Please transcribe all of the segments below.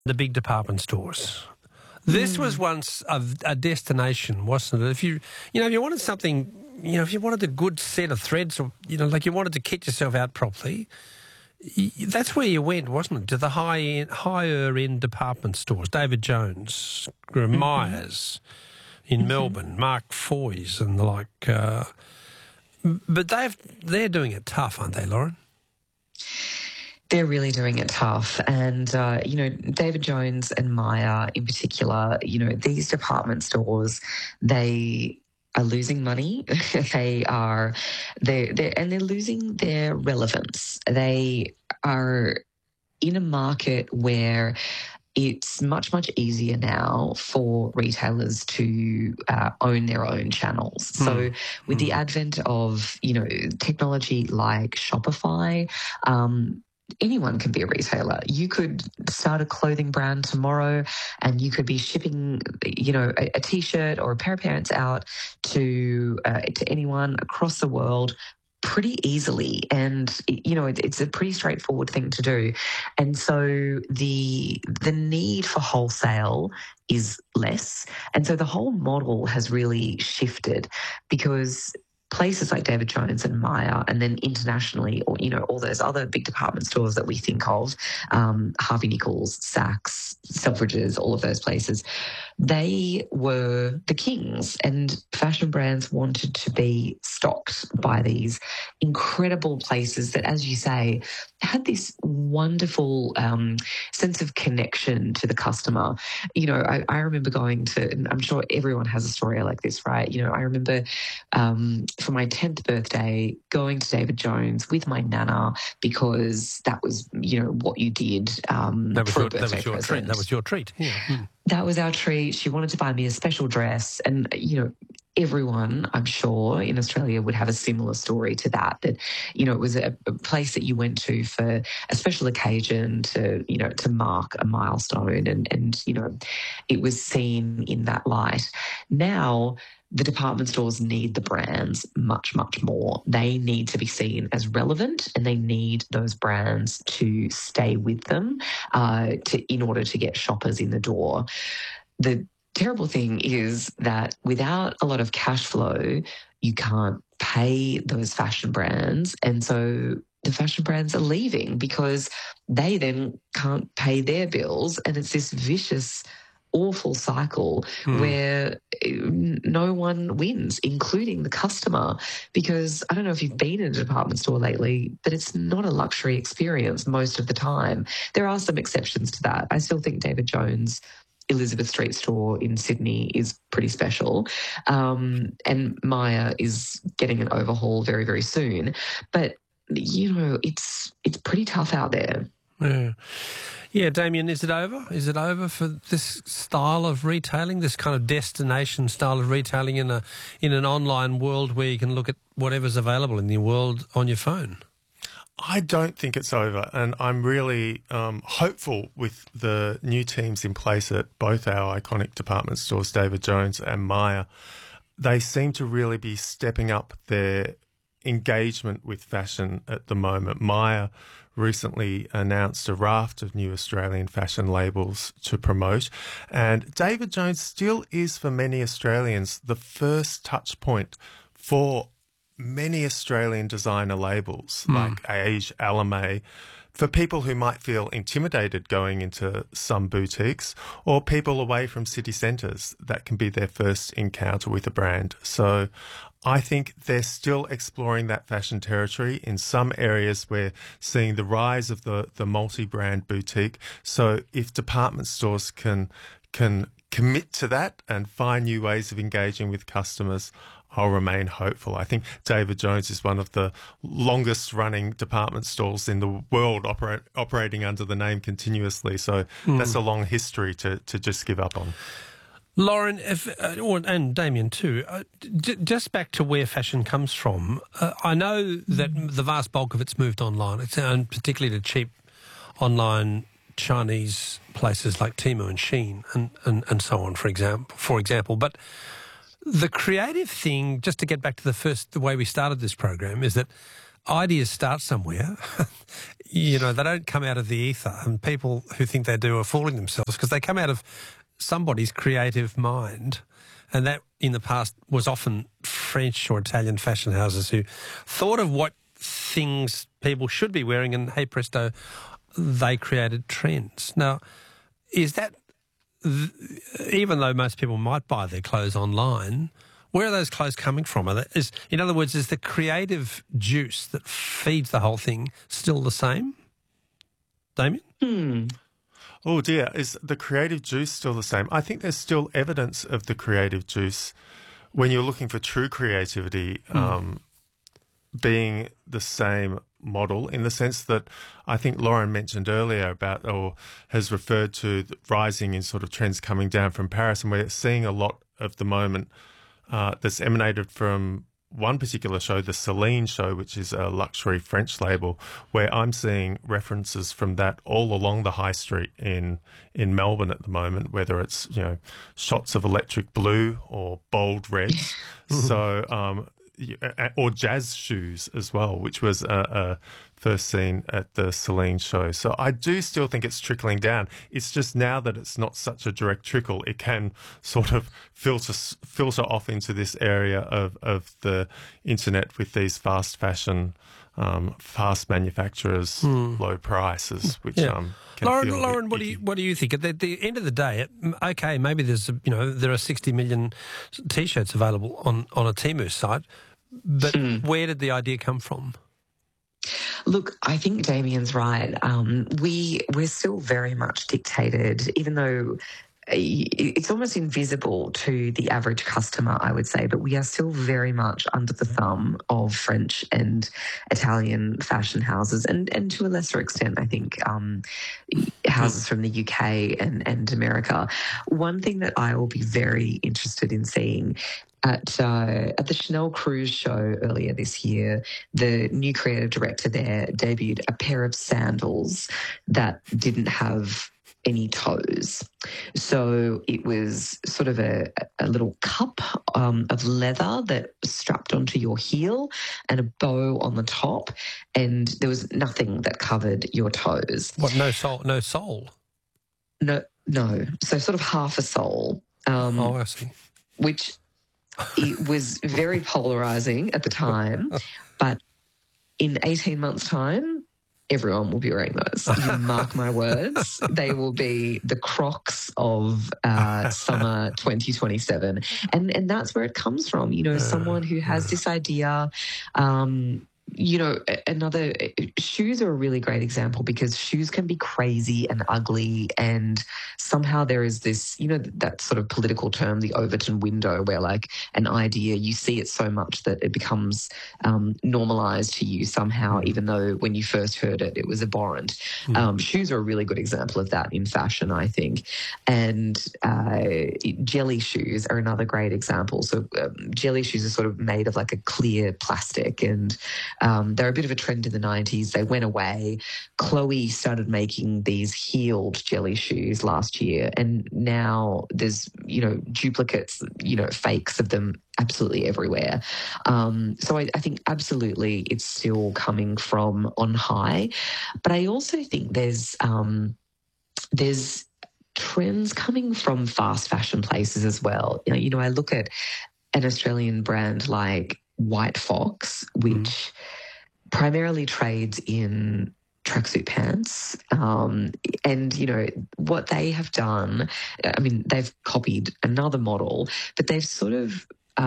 the big department stores. This was once a destination, wasn't it? If you wanted something, if you wanted a good set of threads, or like you wanted to kit yourself out properly, that's where you went, wasn't it? To the higher end department stores, David Jones, Myers in Melbourne, Mark Foy's and the like. But they're doing it tough, aren't they, Lauren? They're really doing it tough. And, David Jones and Myer in particular, these department stores, they are losing money. they're losing their relevance. They are in a market where it's much, much easier now for retailers to own their own channels. So with the advent of, technology like Shopify, anyone can be a retailer. You could start a clothing brand tomorrow and you could be shipping, a T-shirt or a pair of pants out to anyone across the world pretty easily. And, it's a pretty straightforward thing to do. And so the need for wholesale is less. And so the whole model has really shifted because places like David Jones and Myer, and then internationally, or all those other big department stores that we think of, Harvey Nichols, Saks, Selfridges, all of those places, they were the kings, and fashion brands wanted to be stocked by these incredible places that, as you say, had this wonderful sense of connection to the customer. I remember going to, and I'm sure everyone has a story like this, right? I remember for my 10th birthday going to David Jones with my nana because that was, what you did for a birthday present. That was your treat. Yeah. That was our treat. She wanted to buy me a special dress, and, everyone, I'm sure, in Australia would have a similar story to that, it was a place that you went to for a special occasion to mark a milestone, and it was seen in that light. Now, the department stores need the brands much, much more. They need to be seen as relevant, and they need those brands to stay with them in order to get shoppers in the door. The terrible thing is that without a lot of cash flow, you can't pay those fashion brands. And so the fashion brands are leaving because they then can't pay their bills. And it's this vicious, awful cycle where no one wins, including the customer, because I don't know if you've been in a department store lately, but it's not a luxury experience most of the time. There are some exceptions to that. I still think David Jones' Elizabeth Street store in Sydney is pretty special, and Myer is getting an overhaul very, very soon. But, it's pretty tough out there. Yeah, Damien, is it over? Is it over for this style of retailing, this kind of destination style of retailing in an online world where you can look at whatever's available in the world on your phone? I don't think it's over, and I'm really hopeful with the new teams in place at both our iconic department stores, David Jones and Myer. They seem to really be stepping up their engagement with fashion at the moment. Myer recently announced a raft of new Australian fashion labels to promote, and David Jones still is, for many Australians, the first touch point for many Australian designer labels like Age, Alame, for people who might feel intimidated going into some boutiques, or people away from city centres. That can be their first encounter with a brand. So I think they're still exploring that fashion territory. In some areas, we're seeing the rise of the multi-brand boutique. So if department stores can commit to that and find new ways of engaging with customers, I'll remain hopeful. I think David Jones is one of the longest running department stores in the world operating under the name continuously. So that's a long history to just give up on. Lauren, and Damien too, just back to where fashion comes from, I know that the vast bulk of it's moved online, and particularly to cheap online Chinese places like Temu and Shein and so on, for example. But the creative thing, just to get back to the way we started this program, is that ideas start somewhere. you know, they don't come out of the ether, and people who think they do are fooling themselves because they come out of somebody's creative mind. And that in the past was often French or Italian fashion houses who thought of what things people should be wearing, and hey presto, they created trends. Now, is that, even though most people might buy their clothes online, where are those clothes coming from? In other words, is the creative juice that feeds the whole thing still the same? Damien? Oh dear, is the creative juice still the same? I think there's still evidence of the creative juice when you're looking for true creativity being the same model, in the sense that I think Lauren mentioned earlier about, or has referred to, the rising in sort of trends coming down from Paris, and we're seeing a lot of the moment that's emanated from one particular show, the Celine show, which is a luxury French label, where I'm seeing references from that all along the high street in Melbourne at the moment, whether it's, you know, shots of electric blue or bold reds. So, or jazz shoes as well, which was first seen at the Celine show. So I do still think it's trickling down. It's just now that it's not such a direct trickle, it can sort of filter off into this area of the internet with these fast fashion, fast manufacturers, low prices, which can Lauren, what do you think? At the end of the day, okay, maybe there are 60 million T-shirts available on a Temu site, but where did the idea come from? Look, I think Damien's right. We're still very much dictated, even though it's almost invisible to the average customer, I would say, but we are still very much under the thumb of French and Italian fashion houses, and to a lesser extent, I think, houses from the UK and America. One thing that I will be very interested in seeing at the Chanel Cruise show earlier this year, the new creative director there debuted a pair of sandals that didn't have any toes. So it was sort of a little cup of leather that strapped onto your heel and a bow on the top, and there was nothing that covered your toes. What, no sole? No sole? No. So sort of half a sole. I see. Which it was very polarizing at the time, but in 18 months' time, everyone will be wearing those. You mark my words. They will be the Crocs of summer 2027. And that's where it comes from. You know, someone who has this idea, shoes are a really great example, because shoes can be crazy and ugly, and somehow there is this, that sort of political term, the Overton window, where like an idea, you see it so much that it becomes normalized to you somehow, even though when you first heard it, it was abhorrent. Shoes are a really good example of that in fashion, I think. And jelly shoes are another great example. So jelly shoes are sort of made of like a clear plastic, and they're a bit of a trend in the 90s. They went away. Chloe started making these heeled jelly shoes last year, and now there's, duplicates, fakes of them absolutely everywhere. So I think absolutely it's still coming from on high. But I also think there's trends coming from fast fashion places as well. I look at an Australian brand like White Fox, which primarily trades in tracksuit pants. And, what they have done, I mean, they've copied another model, but they've sort of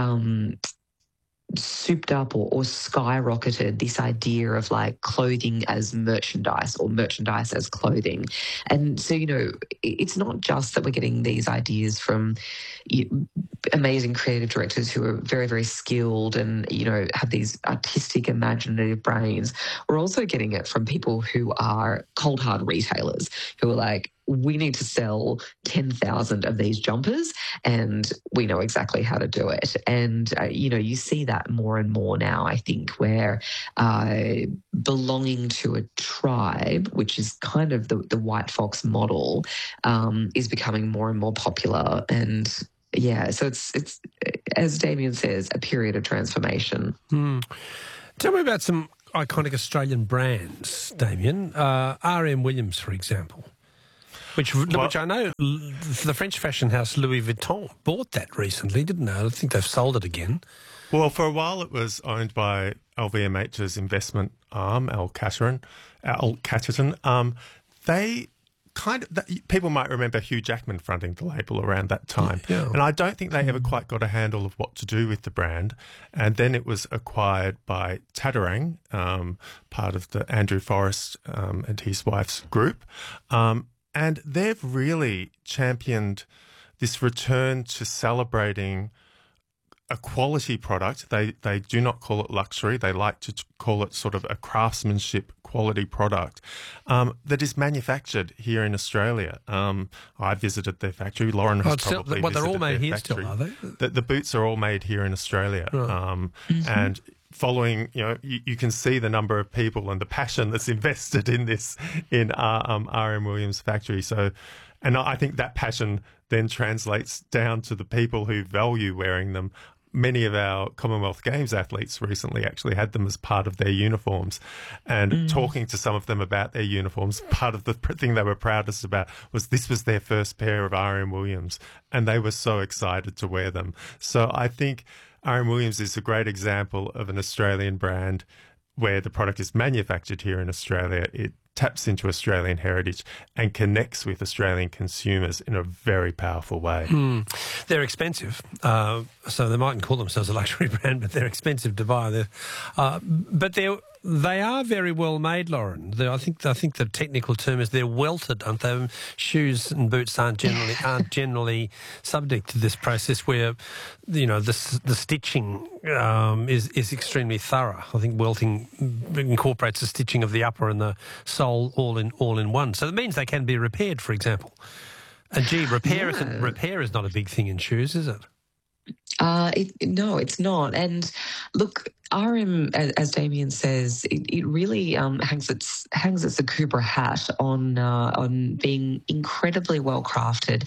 souped up or skyrocketed this idea of like clothing as merchandise, or merchandise as clothing. And so, it's not just that we're getting these ideas from amazing creative directors who are very, very skilled and, have these artistic, imaginative brains. We're also getting it from people who are cold hard retailers who are like, we need to sell 10,000 of these jumpers, and we know exactly how to do it. And, you see that more and more now, I think, where belonging to a tribe, which is kind of the White Fox model, is becoming more and more popular. And yeah, so it's as Damien says, a period of transformation. Tell me about some iconic Australian brands, Damien. R.M. Williams, for example. Which I know the French fashion house Louis Vuitton bought that recently, didn't they? I think they've sold it again. Well, for a while it was owned by LVMH's investment arm, Al Catterton. They people might remember Hugh Jackman fronting the label around that time. Yeah. And I don't think they ever quite got a handle of what to do with the brand. And then it was acquired by Tadarang, part of the Andrew Forrest and his wife's group. And they've really championed this return to celebrating a quality product. They do not call it luxury. They like to call it sort of a craftsmanship quality product that is manufactured here in Australia. I visited their factory. Lauren has probably visited they're all made here factory. still, are they? The boots are all made here in Australia. Right. And following, you can see the number of people and the passion that's invested in this in R.M. Williams factory. So, and I think that passion then translates down to the people who value wearing them. Many of our Commonwealth Games athletes recently actually had them as part of their uniforms. And talking to some of them about their uniforms, part of the thing they were proudest about was this was their first pair of R.M. Williams, and they were so excited to wear them. So I think R.M. Williams is a great example of an Australian brand where the product is manufactured here in Australia. It taps into Australian heritage and connects with Australian consumers in a very powerful way. They're expensive, so they mightn't call themselves a luxury brand, but they're expensive to buy. But they are very well made, Lauren. I think the technical term is they're welted, aren't they? Shoes and boots aren't generally subject to this process where, the stitching is extremely thorough. I think welting incorporates the stitching of the upper and the sole all in one. So that means they can be repaired, for example. And repair is not a big thing in shoes, is it? No, it's not. And look, RM, as Damien says, it really hangs its Akubra hat on being incredibly well crafted.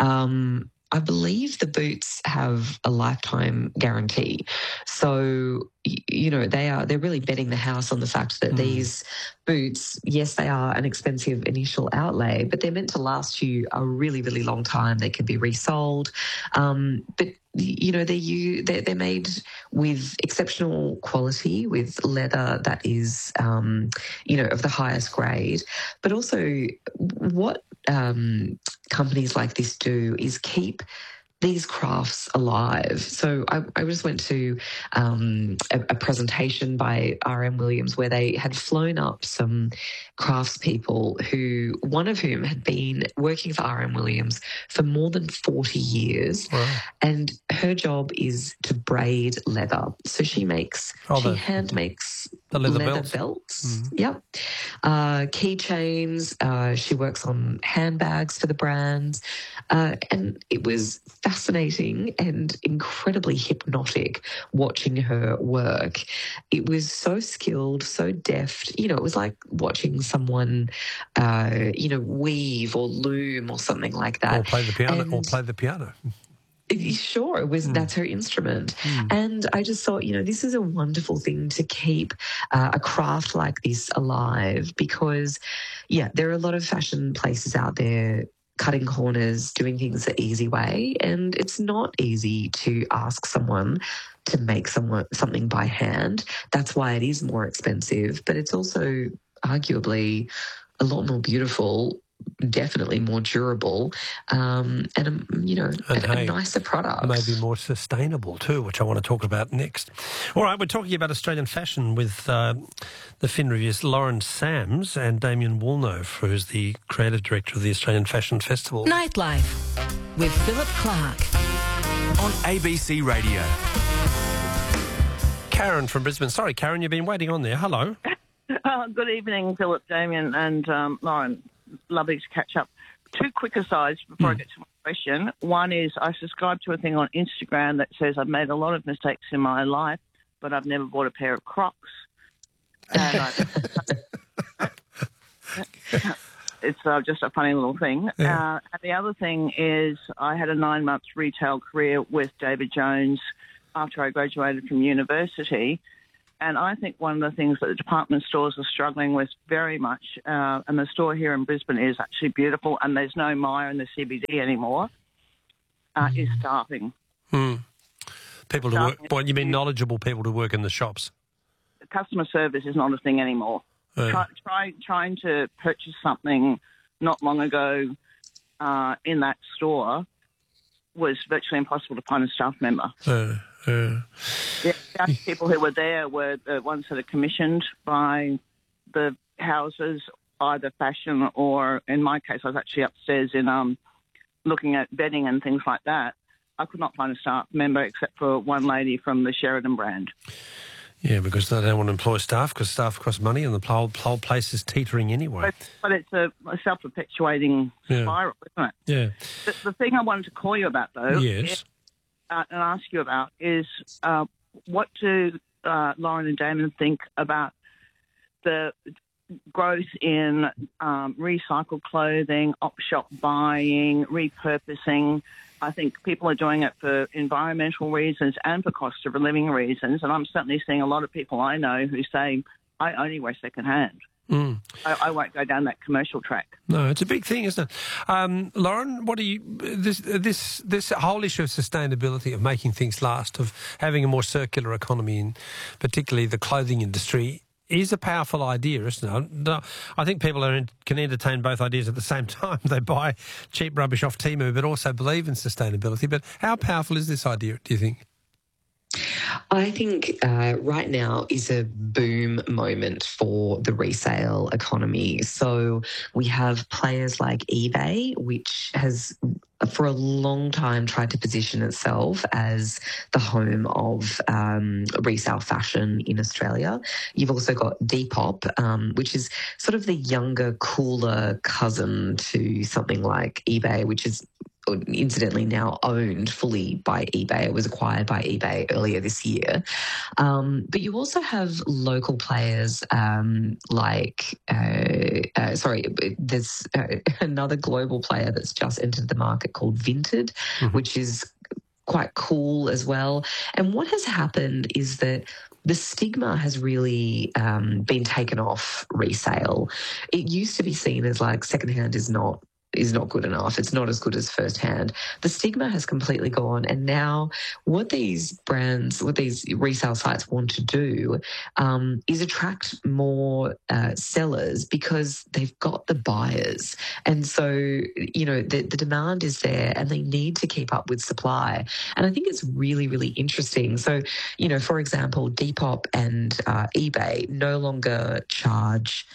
I believe the boots have a lifetime guarantee, so they're really betting the house on the fact that these boots, yes, they are an expensive initial outlay, but they're meant to last you a really, really long time. They can be resold, but they're made with exceptional quality, with leather that is of the highest grade. But also, what companies like this do is keep these crafts alive. So I just went to a presentation by R.M. Williams where they had flown up some craftspeople one of whom had been working for R.M. Williams for more than 40 years. Wow. And her job is to braid leather. So she hand makes the leather belts. Mm-hmm. Yep. Keychains. She works on handbags for the brands. And it was fascinating and incredibly hypnotic watching her work. It was so skilled, so deft. It was like watching someone, weave or loom or something like that. Or play the piano. Sure, it was. That's her instrument. And I just thought, this is a wonderful thing to keep a craft like this alive because, there are a lot of fashion places out there cutting corners, doing things the easy way, and it's not easy to ask someone to make something by hand. That's why it is more expensive, but it's also arguably a lot more beautiful, definitely more durable, and a nicer product. Maybe more sustainable too, which I want to talk about next. All right, we're talking about Australian fashion with the Fin Review's Lauren Sams and Damien Woolnough, who's the creative director of the Australian Fashion Festival. Nightlife with Philip Clark on ABC Radio. Karen from Brisbane. Sorry, Karen, you've been waiting on there. Hello. Good evening, Philip, Damien and Lauren. Lovely to catch up. Two quick asides before I get to my question. One is I subscribe to a thing on Instagram that says I've made a lot of mistakes in my life, but I've never bought a pair of Crocs. And it's just a funny little thing. Yeah. And the other thing is I had a 9-month retail career with David Jones after I graduated from university. And I think one of the things that the department stores are struggling with very much, and the store here in Brisbane is actually beautiful, and there's no Myer in the CBD anymore, is staffing. People to work. What you mean, knowledgeable people to work in the shops? Customer service is not a thing anymore. Trying to purchase something not long ago in that store was virtually impossible to find a staff member. The people who were there were the ones that are commissioned by the houses, either fashion or, in my case, I was actually upstairs in looking at bedding and things like that. I could not find a staff member except for one lady from the Sheridan brand. Yeah, because they don't want to employ staff because staff cost money and the whole place is teetering anyway. But it's a self-perpetuating spiral, isn't it? Yeah. The thing I wanted to call you about, though, yes, and ask you about is what do Lauren and Damon think about the growth in recycled clothing, op-shop buying, repurposing? I think people are doing it for environmental reasons and for cost of living reasons. And I'm certainly seeing a lot of people I know who say, I only wear secondhand. I won't go down that commercial track. No, it's a big thing, isn't it? Lauren, what do you... This whole issue of sustainability, of making things last, of having a more circular economy, and particularly the clothing industry, is a powerful idea, isn't it? I think people can entertain both ideas at the same time. They buy cheap rubbish off Temu but also believe in sustainability. But how powerful is this idea, do you think? I think right now is a boom moment for the resale economy. So we have players like eBay, which has for a long time tried to position itself as the home of resale fashion in Australia. You've also got Depop, which is sort of the younger, cooler cousin to something like eBay, which is incidentally now owned fully by eBay. It was acquired by eBay earlier this year. But you also have local players there's another global player that's just entered the market called Vinted, which is quite cool as well. And what has happened is that the stigma has really been taken off resale. It used to be seen as like secondhand is not good enough. It's not as good as firsthand. The stigma has completely gone. And now what these resale sites want to do is attract more sellers because they've got the buyers. And so, the demand is there and they need to keep up with supply. And I think it's really, really interesting. So, for example, Depop and eBay no longer charge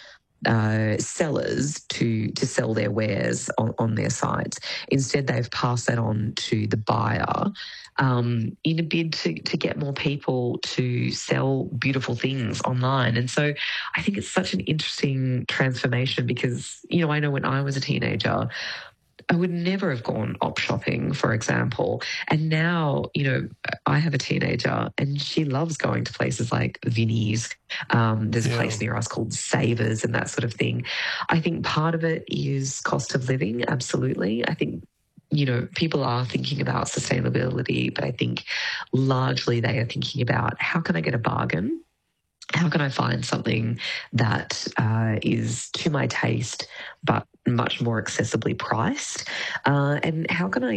sellers to sell their wares on their sites. Instead, they've passed that on to the buyer in a bid to get more people to sell beautiful things online. And so I think it's such an interesting transformation because, I know when I was a teenager, I would never have gone op shopping, for example. And now, I have a teenager and she loves going to places like Vinnie's. There's a place near us called Savers and that sort of thing. I think part of it is cost of living, absolutely. I think, people are thinking about sustainability, but I think largely they are thinking about how can I get a bargain? How can I find something that is to my taste but much more accessibly priced? And how can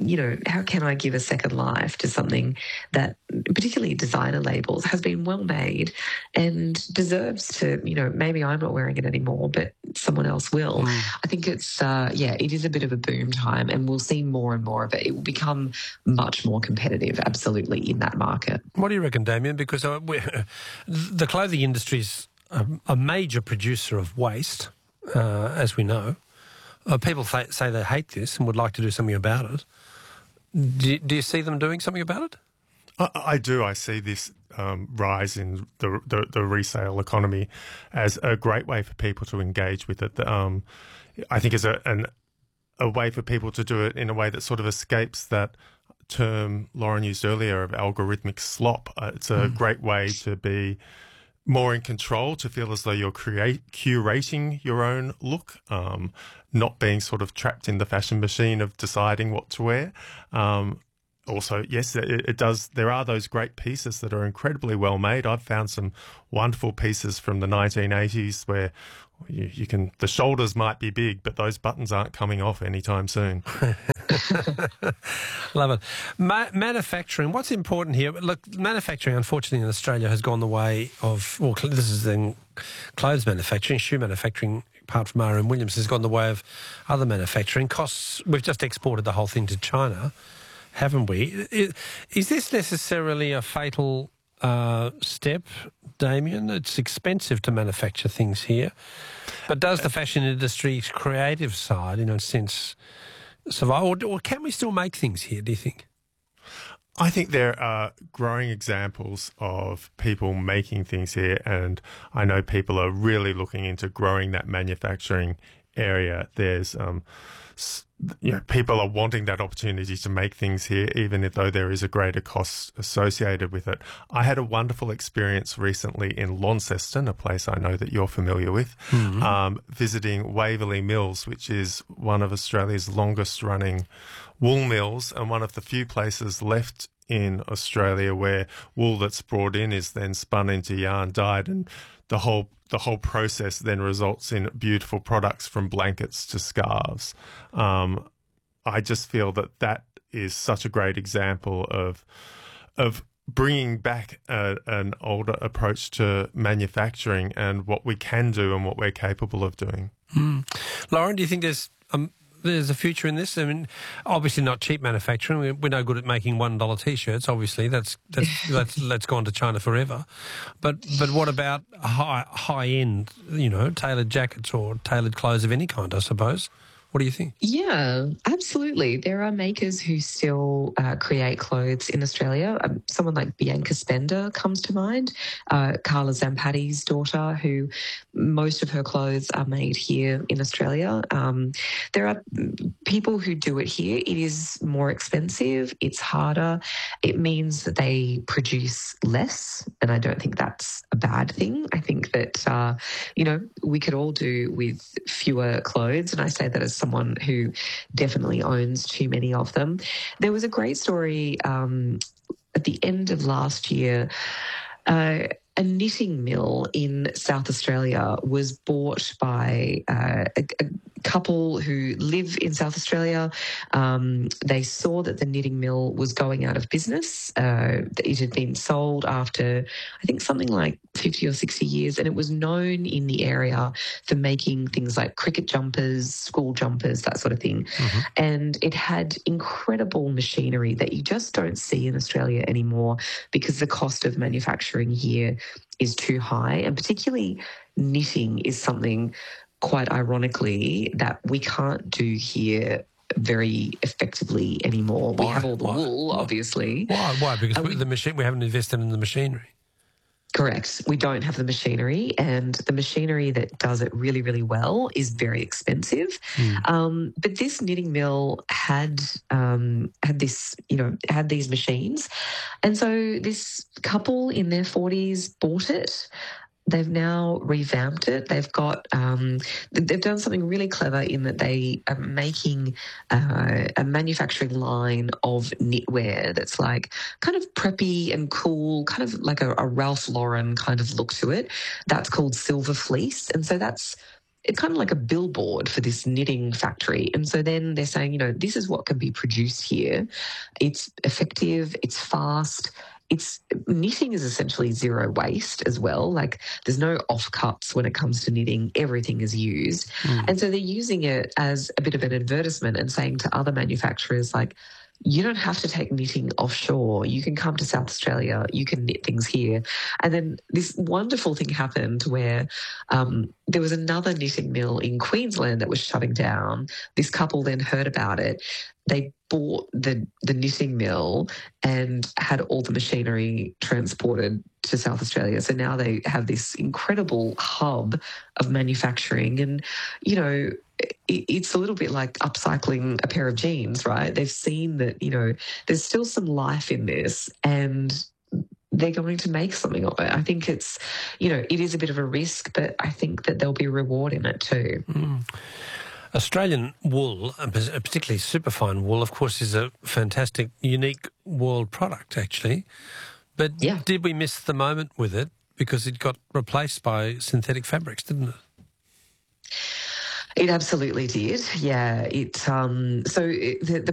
I give a second life to something that, particularly designer labels, has been well made and deserves to, maybe I'm not wearing it anymore, but someone else will. I think it's, it is a bit of a boom time and we'll see more and more of it. It will become much more competitive, absolutely, in that market. What do you reckon, Damien? Because the clothing industry is a major producer of waste, as we know. People say they hate this and would like to do something about it. Do you see them doing something about it? I do. I see this rise in the resale economy as a great way for people to engage with it. I think it's a way for people to do it in a way that sort of escapes that term Lauren used earlier of algorithmic slop. It's a great way to be more in control, to feel as though you're curating your own look, not being sort of trapped in the fashion machine of deciding what to wear. also, yes, it does. There are those great pieces that are incredibly well made. I've found some wonderful pieces from the 1980s where you can, the shoulders might be big, but those buttons aren't coming off anytime soon. Love it. Manufacturing, what's important here? Look, manufacturing, unfortunately, in Australia has gone the way of, well, this is then clothes manufacturing, shoe manufacturing, apart from R.M. Williams, has gone the way of other manufacturing. Costs, we've just exported the whole thing to China, haven't we? Is this necessarily a fatal step, Damien? It's expensive to manufacture things here. But does the fashion industry's creative side, in a sense, survive? Or can we still make things here, do you think? I think there are growing examples of people making things here, and I know people are really looking into growing that manufacturing area. There's people are wanting that opportunity to make things here, even though there is a greater cost associated with it. I had a wonderful experience recently in Launceston, a place I know that you're familiar with, visiting Waverley Mills, which is one of Australia's longest running wool mills and one of the few places left in Australia where wool that's brought in is then spun into yarn, dyed, and the whole process then results in beautiful products from blankets to scarves. I just feel that is such a great example of bringing back an older approach to manufacturing and what we can do and what we're capable of doing. Lauren, do you think there's a future in this? I mean, obviously not cheap manufacturing. We're no good at making $1 T-shirts. Obviously, that's gone to China forever. But what about high end, tailored jackets or tailored clothes of any kind? I suppose. What do you think? Yeah, absolutely. There are makers who still create clothes in Australia. Someone like Bianca Spender comes to mind, Carla Zampatti's daughter, who most of her clothes are made here in Australia. There are people who do it here. It is more expensive. It's harder. It means that they produce less, and I don't think that's a bad thing. I think that, we could all do with fewer clothes, and I say that as someone who definitely owns too many of them. There was a great story at the end of last year. A knitting mill in South Australia was bought by a couple who live in South Australia. They saw that the knitting mill was going out of business. It had been sold after, I think, something like 50 or 60 years, and it was known in the area for making things like cricket jumpers, school jumpers, that sort of thing. Mm-hmm. And it had incredible machinery that you just don't see in Australia anymore because the cost of manufacturing here is too high, and particularly knitting is something, quite ironically, that we can't do here very effectively anymore. We have all the wool, obviously. Why? Because we haven't invested in the machinery. Correct. We don't have the machinery, and the machinery that does it really, really well is very expensive. But this knitting mill had these machines, and so this couple in their 40s bought it. They've now revamped it. They've got they've done something really clever in that they are making a manufacturing line of knitwear that's like kind of preppy and cool, kind of like a Ralph Lauren kind of look to it. That's called Silver Fleece, and so it's kind of like a billboard for this knitting factory. And so then they're saying, this is what can be produced here. It's effective. It's fast. Knitting is essentially zero waste as well. Like there's no offcuts when it comes to knitting. Everything is used. And so they're using it as a bit of an advertisement and saying to other manufacturers, like, you don't have to take knitting offshore. You can come to South Australia. You can knit things here. And then this wonderful thing happened where there was another knitting mill in Queensland that was shutting down. This couple then heard about it. They bought the knitting mill and had all the machinery transported to South Australia. So now they have this incredible hub of manufacturing. And, it's a little bit like upcycling a pair of jeans, right? They've seen that, there's still some life in this, and they're going to make something of it. I think it's, it is a bit of a risk, but I think that there'll be a reward in it too. Australian wool, and particularly superfine wool, of course, is a fantastic, unique world product, actually. But did we miss the moment with it because it got replaced by synthetic fabrics, didn't it? It absolutely did. Yeah. The